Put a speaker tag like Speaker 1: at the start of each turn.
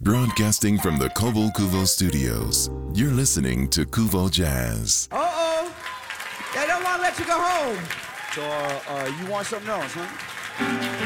Speaker 1: Broadcasting from the Kobo Kuvo Studios, you're listening to Kuvo Jazz.
Speaker 2: Uh-oh. They don't want to let you go home. So, you want something else, huh?